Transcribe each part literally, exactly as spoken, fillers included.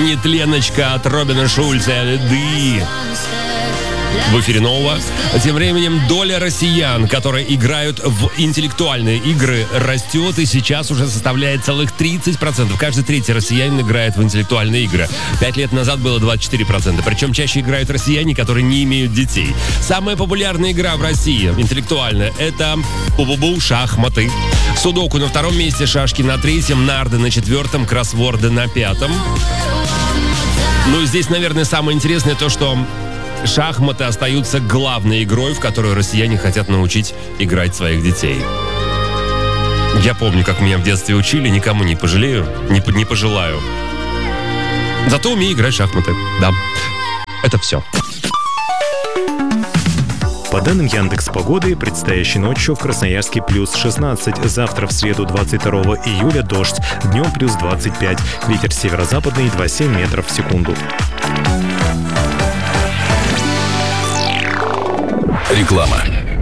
Нетленочка от Робина Шульца. Льды. В эфире Нового. Тем временем доля россиян, которые играют в интеллектуальные игры, растет и сейчас уже составляет целых тридцать процентов. Каждый третий россиянин играет в интеллектуальные игры. Пять лет назад было двадцать четыре процента. Причем чаще играют россияне, которые не имеют детей. Самая популярная игра в России, интеллектуальная, это бу-бу-бу, шахматы. Судоку на втором месте, шашки на третьем, нарды на четвертом, кроссворды на пятом. Ну и здесь, наверное, самое интересное то, что шахматы остаются главной игрой, в которую россияне хотят научить играть своих детей. Я помню, как меня в детстве учили, никому не пожалею, не, не пожелаю. Зато умею играть в шахматы, да. Это все. По данным Яндекс.Погоды, предстоящей ночью в Красноярске плюс шестнадцать, завтра в среду двадцать второго июля дождь, днем плюс двадцать пять, ветер северо-западный два целых семь метров в секунду. Реклама.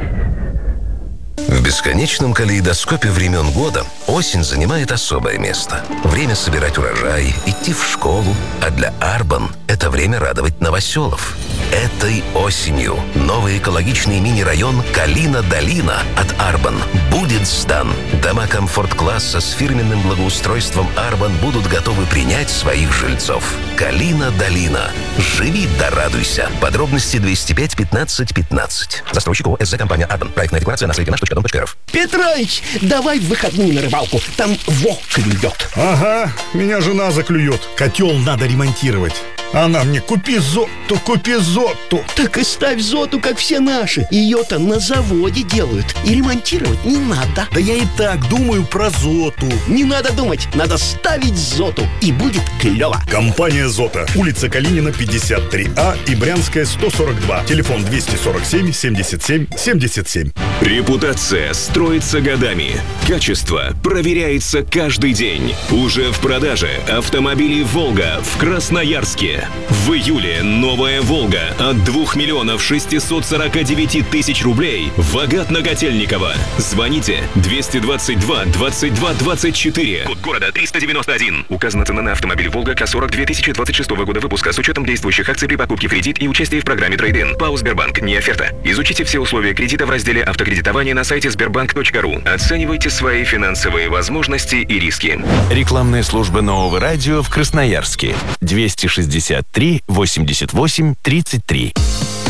В бесконечном калейдоскопе времен года осень занимает особое место. Время собирать урожай, идти в школу, а для Арбан это время радовать новоселов. Этой осенью новый экологичный мини-район Калина-Долина от Арбан будет сдан. Дома комфорт-класса с фирменным благоустройством Арбан будут готовы принять своих жильцов. Калина-Долина. Живи да радуйся. Подробности двести пять пятнадцать пятнадцать. Застройщик ООО СЗ компания Арбан. Проектная декларация на сайте наш точка дом точка рф. Петрович, давай в выходные на рыбалку. Там во клюет. Ага, меня жена заклюет. Котел надо ремонтировать. Она мне: купи зоту, купи зоту. Так и ставь зоту, как все наши. Ее-то на заводе делают. И ремонтировать не надо. Да я и так думаю про зоту. Не надо думать, надо ставить зоту. И будет клево. Компания «Зота». Улица Калинина, пятьдесят три А и Брянская, сто сорок два. Телефон двести сорок семь семьдесят семь семьдесят семь. Репутация строится годами. Качество проверяется каждый день. Уже в продаже автомобили «Волга» в Красноярске. В июле новая «Волга» от двух миллионов шестисот сорока девяти тысяч рублей в Агат-Наготельниково. Звоните двести двадцать два двадцать два двадцать четыре. Код города триста девяносто один. Указана цена на автомобиль «Волга» К сорок две тысячи двадцать шестого года выпуска с учетом действующих акций при покупке в кредит и участии в программе «Трейд-ин». ПАО «Сбербанк». Не оферта. Изучите все условия кредита в разделе «Автокредитование» на сайте сбербанк точка ру. Оценивайте свои финансовые возможности и риски. Рекламная служба Нового радио в Красноярске. двести шестьдесят три восемьдесят восемь тридцать три.